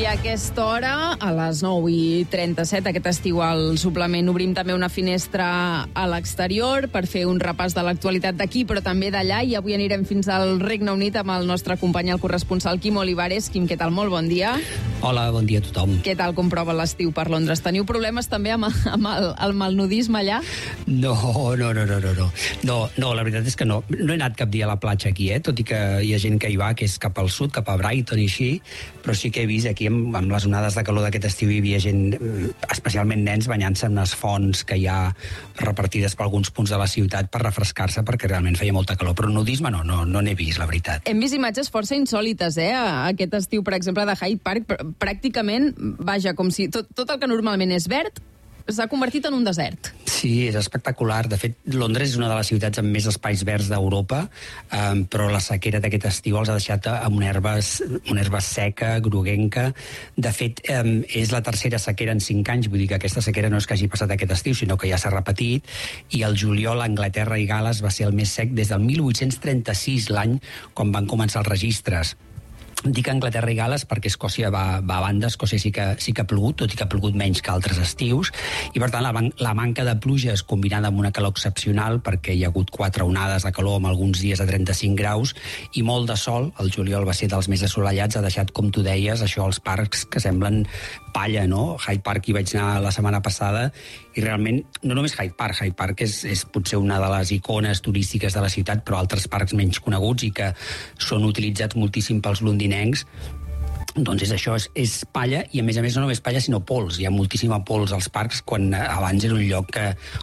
a aquesta hora, a les 9:37, aquest estiu al suplement, obrim també una finestra a l'exterior per fer un repàs de l'actualitat d'aquí, però també d'allà, i avui anirem fins al Regne Unit amb el nostre company, el corresponsal Quim Olivares. Quim, què tal? Molt bon dia. Hola, bon dia a tothom. Què tal comprova l'estiu per Londres? Teniu problemes també amb el malnudisme allà? No, la veritat és que no he anat cap dia a la platja aquí, tot i que hi ha gent que hi va, que és cap al sud, cap a Brighton i així, però sí que he vist aquí amb les onades de calor d'aquest estiu hi havia gent, especialment nens, banyant-se en unes fonts que hi ha repartides per alguns punts de la ciutat per refrescar-se, perquè realment feia molta calor, però nudisme no n'he vist, la veritat. Hem vist imatges força insòlites, aquest estiu, per exemple, de Hyde Park, pràcticament, vaja, com si tot el que normalment és verd s'ha convertit en un desert. Sí, és espectacular. De fet, Londres és una de les ciutats amb més espais verds d'Europa, però la sequera d'aquest estiu els ha deixat amb una herba seca, groguenca. De fet, és la tercera sequera en 5 anys, vull dir que aquesta sequera no és que hagi passat aquest estiu, sinó que ja s'ha repetit, i el juliol a Anglaterra i Gal·les va ser el més sec des del 1836, l'any quan van començar els registres. Dic Anglaterra i Gal·les perquè Escòcia va a banda. Escòcia sí que ha plogut, tot i que ha plogut menys que altres estius, i per tant la manca de pluges combinada amb una calor excepcional, perquè hi ha hagut 4 onades de calor amb alguns dies a 35 graus i molt de sol, el juliol va ser dels més assolellats, ha deixat, com tu deies, això als parcs que semblen palla, no? Hyde Park hi vaig anar la setmana passada i realment, no només Hyde Park és potser una de les icones turístiques de la ciutat, però altres parcs menys coneguts i que són utilitzats moltíssim pels londinencs, doncs és palla, i a més no només palla sinó pols. Hi ha moltíssima pols als parcs, quan abans era un lloc